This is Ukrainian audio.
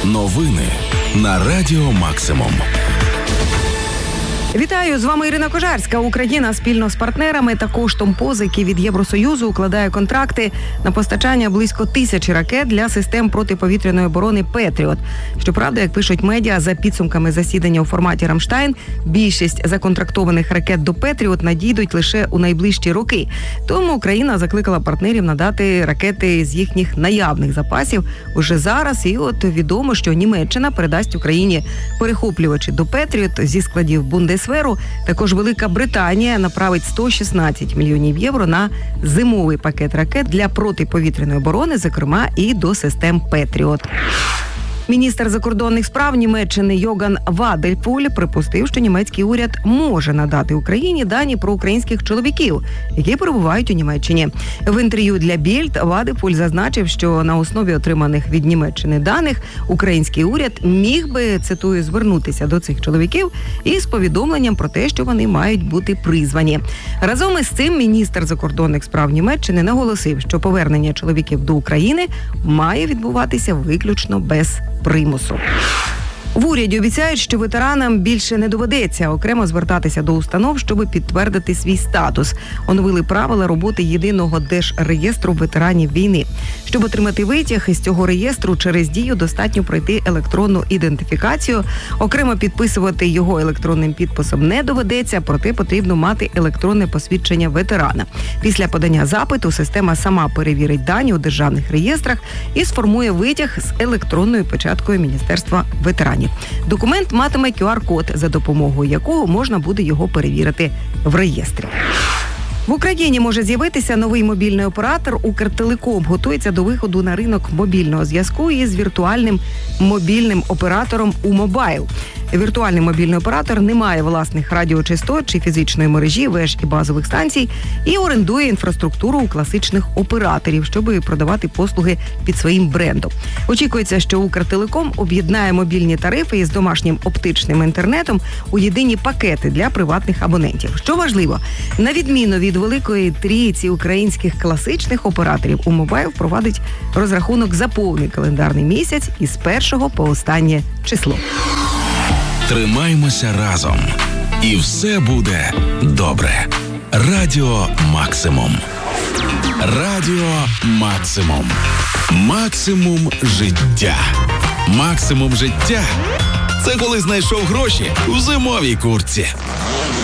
Новини на Радіо Максимум. Вітаю, з вами Ірина Кожарська. Україна спільно з партнерами та коштом позики від Євросоюзу укладає контракти на постачання близько 1000 ракет для систем протиповітряної оборони «Петріот». Щоправда, як пишуть медіа, за підсумками засідання у форматі «Рамштайн», більшість законтрактованих ракет до «Петріот» надійдуть лише у найближчі роки. Тому Україна закликала партнерів надати ракети з їхніх наявних запасів уже зараз. І от відомо, що Німеччина передасть Україні перехоплювачі до «Петріот» зі складів Бундесвери. Також Велика Британія направить 116 мільйонів євро на зимовий пакет ракет для протиповітряної оборони, зокрема і до систем «Петріот». Міністр закордонних справ Німеччини Йоган Вадельпуль припустив, що німецький уряд може надати Україні дані про українських чоловіків, які перебувають у Німеччині. В інтерв'ю для Більд Вадельпуль зазначив, що на основі отриманих від Німеччини даних український уряд міг би, цитую, звернутися до цих чоловіків із повідомленням про те, що вони мають бути призвані. Разом із цим міністр закордонних справ Німеччини наголосив, що повернення чоловіків до України має відбуватися виключно без примусу. В уряді обіцяють, що ветеранам більше не доведеться окремо звертатися до установ, щоб підтвердити свій статус. Оновили правила роботи єдиного держреєстру ветеранів війни. Щоб отримати витяг із цього реєстру, через Дію достатньо пройти електронну ідентифікацію. Окремо підписувати його електронним підписом не доведеться, проте потрібно мати електронне посвідчення ветерана. Після подання запиту система сама перевірить дані у державних реєстрах і сформує витяг з електронною печаткою Міністерства ветеранів. Документ матиме QR-код, за допомогою якого можна буде його перевірити в реєстрі. В Україні може з'явитися новий мобільний оператор. Укртелеком готується до виходу на ринок мобільного зв'язку із віртуальним мобільним оператором «Умобайл». Віртуальний мобільний оператор не має власних радіочастот чи фізичної мережі, веж і базових станцій і орендує інфраструктуру у класичних операторів, щоб продавати послуги під своїм брендом. Очікується, що Укртелеком об'єднає мобільні тарифи із домашнім оптичним інтернетом у єдині пакети для приватних абонентів. Що важливо, на відміну від великої трійці українських класичних операторів, «Умобайл» впровадить розрахунок за повний календарний місяць із 1 по останнє число. Тримаймося разом. І все буде добре. Радіо Максимум. Радіо Максимум. Максимум життя. Максимум життя – це коли знайшов гроші в зимовій куртці.